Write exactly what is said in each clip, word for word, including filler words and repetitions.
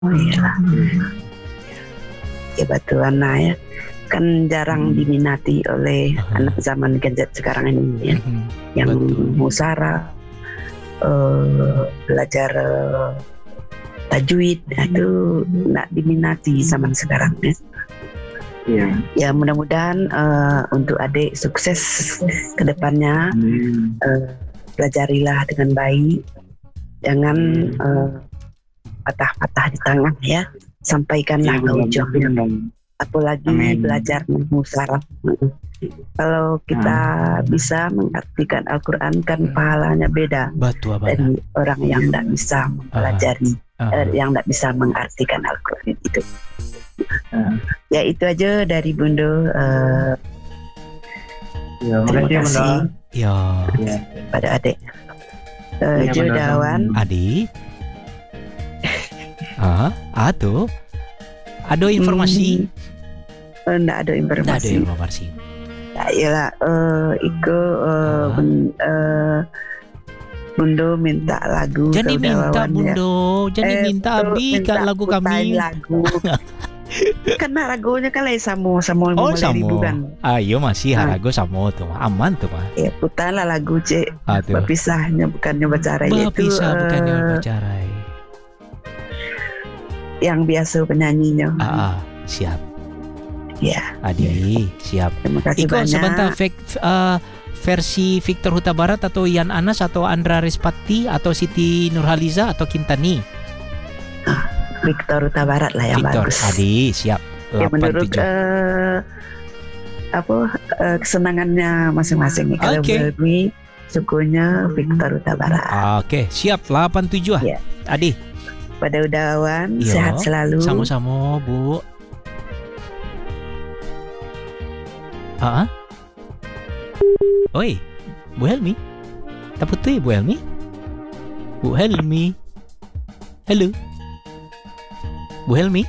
Oh iyalah. Ya batuan nah ya. Kan jarang diminati oleh uh-huh. anak zaman gadget sekarang ini ya. Uh-huh. Yang musara uh, belajar uh, tajwid itu nggak diminati zaman sekarang ya. Ya, ya mudah-mudahan uh, untuk adik sukses ke depannya. Hmm. Uh, pelajarilah dengan baik, jangan uh, patah-patah di tangan ya, sampaikanlah ya, ke ujungnya. Apalagi Amin. Belajar musyawarah. Kalau kita ah. bisa mengartikan Al-Quran kan pahalanya beda Batu, dari orang yang tidak bisa mempelajari, ah. Ah. Eh, yang tidak bisa mengartikan Al-Quran itu. Ah. Ya itu aja dari Bunda. Uh, ya, terima kasih ya. ya. Pada adik. Uh, ya, Judawan. Adik. ah, aduh. Ada informasi? Hmm, enggak ada informasi. Enggak ada informasi. Ya iyalah, uh, Iko uh, ben, uh, Bundo minta lagu. Jadi minta Bundo, ya. Jadi eh, minta Abi kan lagu kami. Lagu. Karena lagunya kan lain sama sama oh, sama. Kan. Ayo masih nah. Lagu sama tuh, aman tuh mah. Ya putarlah lagu cek. Berpisahnya bukannya bercerai itu. Berpisah uh, bukannya bercerai. Yang biasa penyanyinya. Ah, ah siap. Ya. Adi, siap. Terima kasih Iko, banyak. sebentar fake, uh, versi Victor Huta Barat atau Yan Anas atau Andra Respati atau Siti Nurhaliza atau Kintani? Ah, Victor Huta Barat lah yang Victor. bagus. Adi, siap. Ya, menurut uh, apa uh, kesenangannya masing-masing nih. Kalau okay. Barbie sukunya Victor Huta Barat. Oke, okay. Siap. delapan tujuh ah. Ya. Adi. Pada Udawan, yo, sehat selalu. Sama-sama, Bu. Ah, oi, Bu Helmi. Tak putih, Bu Helmi. Bu Helmi. Halo. Bu Helmi.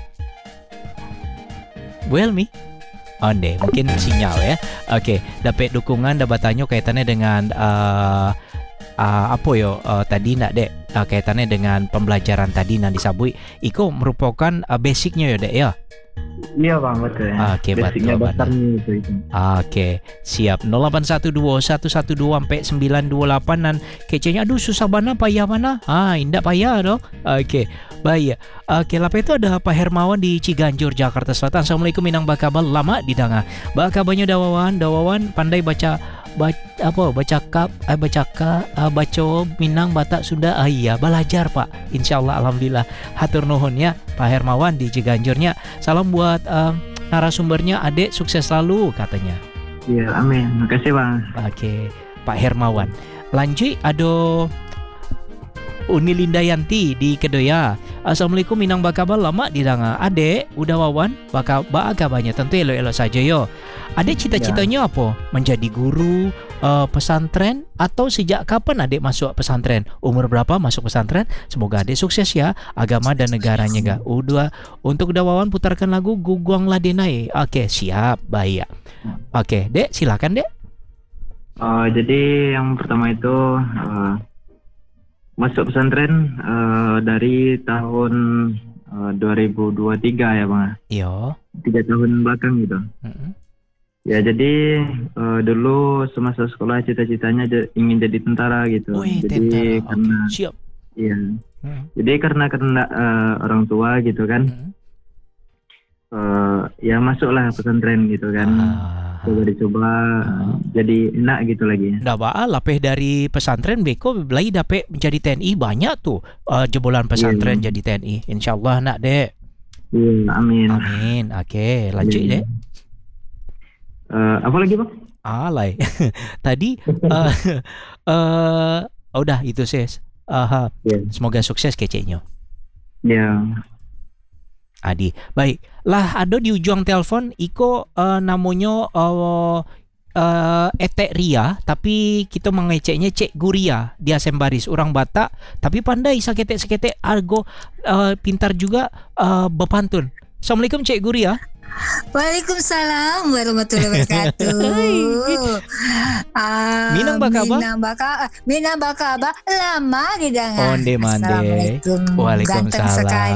Bu Helmi. Oh, deh, mungkin sinyal ya. Oke, okay. Dapat dukungan, dapat tanya kaitannya dengan uh, uh, apa yo uh, tadi nak dek uh, kaitannya dengan pembelajaran tadi nak disabui. Iko merupakan uh, basicnya ya dek ya. Iya bang, betul ya. Oke, betul betul. Oke, siap. nol delapan satu dua satu satu dua sampai sembilan dua delapan dan kecenya aduh susah mana payah mana. Ah, indah payah dong. Oke, baik. Oke, lepas itu ada Pak Hermawan di Ciganjur, Jakarta Selatan. Assalamualaikum Minang Bakabal, lama di danga. Bakabanyo dawawan, dawawan pandai baca baca apa baca kap eh baca ka uh, baca Minang Batak Sunda. Ah iya belajar Pak, insyaallah alhamdulillah. Hatur nuhun ya Pak Hermawan di Ciganjurnya. Salam buat uh, narasumbernya, adik sukses selalu katanya. Iya amin, makasih bang. Oke Pak Hermawan. Lanjut ada Uni Lindayanti di Kedoya. Assalamualaikum Minang Bakabal, lama di danga. Adek udah wawan baka baka banyak tentu elo-elo saja yo. Adek cita-citanya ya. Apa? Menjadi guru uh, pesantren atau sejak kapan adek masuk pesantren? Umur berapa masuk pesantren? Semoga adek sukses ya, agama dan negaranya ga. Udah untuk dawawan putarkan lagu Guguang Ladenai. Oke, siap, baik. Oke, Dek, silakan Dek. Uh, jadi yang pertama itu uh, masuk pesantren uh, dari tahun uh, dua ribu dua puluh tiga ya bang. Iya. Tiga tahun belakang gitu. Mm-hmm. Ya jadi uh, dulu semasa sekolah cita-citanya j- ingin jadi tentara gitu. Wih, jadi tentara. karena okay. Siap. Iya. Hmm. Jadi karena karena uh, orang tua gitu kan. Hmm. Uh, ya masuklah pesantren gitu kan. Ah. Coba dicoba ah. Jadi enak gitu lagi. Nggak baal lapeh dari pesantren beko belai dapet menjadi T N I banyak tuh uh, jebolan pesantren yeah. Jadi T N I. Insyaallah nak dek. Yeah, amin. Amin. Oke, okay, lanjut yeah. Dek. Uh, apa lagi bang? Alay. Tadi uh, uh, udah itu sis. Uh, yeah. Semoga sukses kecenya. Ya. Yeah. Adi, baik. Lah ada di ujung telepon Iko uh, namanya uh, uh, Etek Ria, tapi kita mengeceknya Cek Guria. Dia sembaris orang Batak, tapi pandai saketek-saketek argo uh, pintar juga uh, berpantun. Assalamualaikum Cek Guria. Waalaikumsalam warahmatullahi wabarakatuh. uh, Minang bakaba? Minang bakaba, Minang bakaba lama di dangan. Onde mande. Assalamualaikum. Waalaikumsalam.